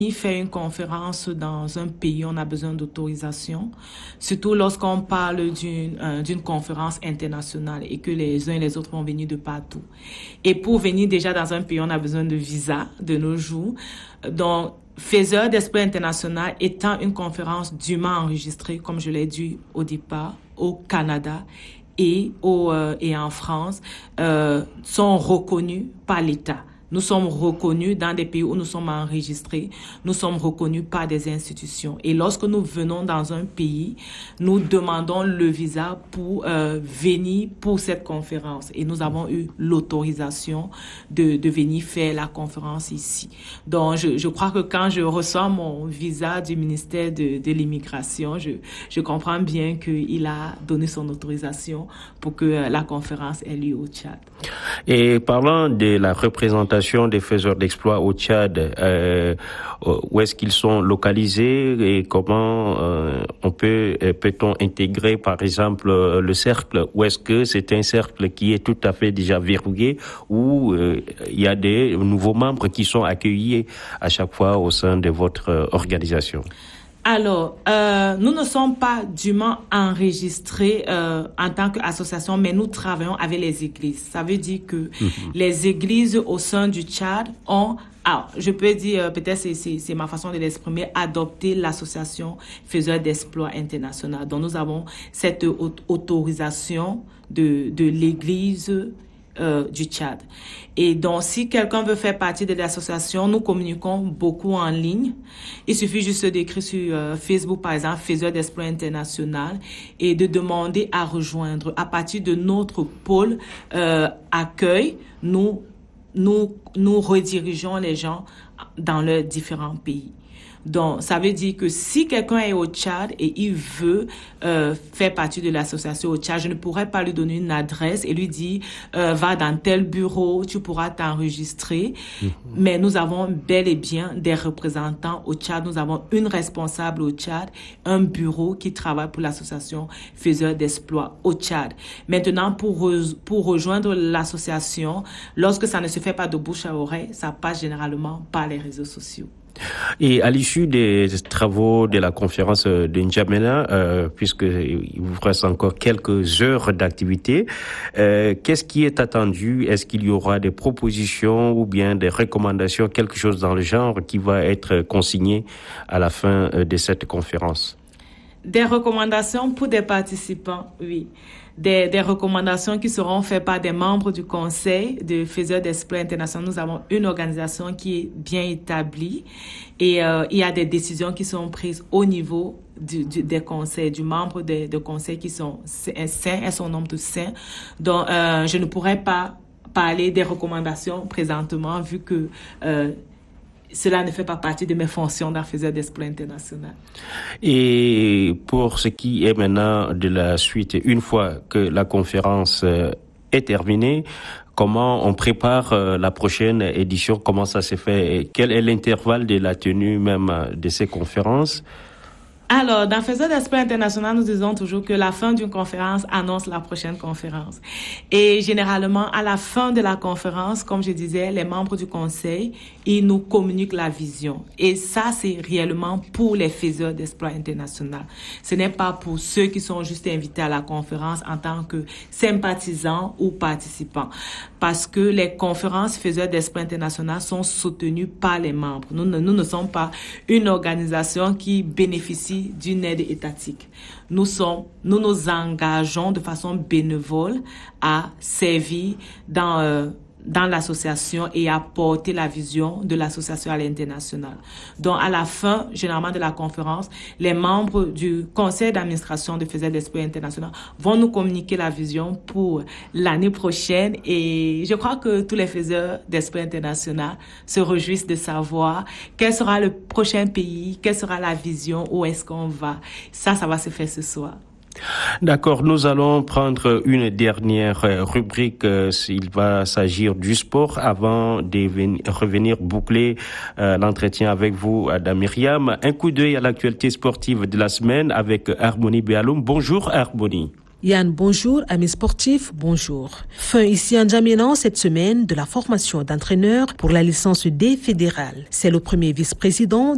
Faire une conférence dans un pays, on a besoin d'autorisation, surtout lorsqu'on parle d'une conférence internationale et que les uns et les autres vont venir de partout. Et pour venir déjà dans un pays, on a besoin de visa de nos jours. Donc, Faiseurs d'Esprit International étant une conférence dûment enregistrée, comme je l'ai dit au départ, au Canada et en France, sont reconnus par l'État. Nous sommes reconnus dans des pays où nous sommes enregistrés. Nous sommes reconnus par des institutions. Et lorsque nous venons dans un pays, nous demandons le visa pour venir pour cette conférence. Et nous avons eu l'autorisation de venir faire la conférence ici. Donc, je crois que quand je reçois mon visa du ministère de l'immigration, je comprends bien qu'il a donné son autorisation pour que la conférence ait lieu au Tchad. Et parlant de la représentation des faiseurs d'exploits au Tchad, où est-ce qu'ils sont localisés et comment peut-on intégrer par exemple le cercle, ou est-ce que c'est un cercle qui est tout à fait déjà verrouillé, ou il y a des nouveaux membres qui sont accueillis à chaque fois au sein de votre organisation? Alors, nous ne sommes pas dûment enregistrés en tant qu'association, mais nous travaillons avec les églises. Ça veut dire que les églises au sein du Tchad ont, je peux dire, peut-être c'est ma façon de l'exprimer, adopté l'association Faiseurs d'Exploits International. Donc, nous avons cette autorisation de l'église du Tchad. Et donc, si quelqu'un veut faire partie de l'association, nous communiquons beaucoup en ligne. Il suffit juste d'écrire sur Facebook, par exemple, Faiseurs d'Exploits International, et de demander à rejoindre. À partir de notre pôle accueil, nous redirigeons les gens dans leurs différents pays. Donc, ça veut dire que si quelqu'un est au Tchad et il veut faire partie de l'association au Tchad, je ne pourrais pas lui donner une adresse et lui dire va dans tel bureau, tu pourras t'enregistrer. Mais nous avons bel et bien des représentants au Tchad. Nous avons une responsable au Tchad, un bureau qui travaille pour l'association Faiseurs d'Exploits au Tchad. Maintenant, pour rejoindre l'association, lorsque ça ne se fait pas de bouche à oreille, ça passe généralement par les réseaux sociaux. Et à l'issue des travaux de la conférence de N'Djamena, puisqu'il vous reste encore quelques heures d'activité, qu'est-ce qui est attendu? Est-ce qu'il y aura des propositions ou bien des recommandations, quelque chose dans le genre qui va être consigné à la fin de cette conférence? Des recommandations pour des participants, oui. Des recommandations qui seront faites par des membres du Conseil de Faiseurs d'Exploits International. Nous avons une organisation qui est bien établie et il y a des décisions qui sont prises au niveau des conseils, du membre des conseils qui sont sains, elles sont nombre de sains. Donc, je ne pourrais pas parler des recommandations présentement vu que cela ne fait pas partie de mes fonctions d'un faiseur d'Exploits International. Et pour ce qui est maintenant de la suite, une fois que la conférence est terminée, comment on prépare la prochaine édition? Comment ça se fait? Quel est l'intervalle de la tenue même de ces conférences? Alors, dans Faiseurs d'Exploits International, nous disons toujours que la fin d'une conférence annonce la prochaine conférence. Et généralement, à la fin de la conférence, comme je disais, les membres du conseil, ils nous communiquent la vision. Et ça, c'est réellement pour les Faiseurs d'Exploits International. Ce n'est pas pour ceux qui sont juste invités à la conférence en tant que sympathisants ou participants. Parce que les conférences Faiseurs d'Exploits International sont soutenues par les membres. Nous ne sommes pas une organisation qui bénéficie d'une aide étatique. Nous nous engageons de façon bénévole à servir dans l'association et à porter la vision de l'association à l'international. Donc, à la fin, généralement, de la conférence, les membres du conseil d'administration de Faiseurs d'Exploits International vont nous communiquer la vision pour l'année prochaine et je crois que tous les Faiseurs d'Exploits International se réjouissent de savoir quel sera le prochain pays, quelle sera la vision, où est-ce qu'on va. Ça va se faire ce soir. D'accord, nous allons prendre une dernière rubrique. Il va s'agir du sport avant de revenir boucler l'entretien avec vous, Dame Myriam. Un coup d'œil à l'actualité sportive de la semaine avec Harmonie Béaloum. Bonjour Harmonie. Yann, bonjour. Amis sportifs, bonjour. Fin ici à N'Djamena cette semaine de la formation d'entraîneurs pour la licence D fédérale. C'est le premier vice-président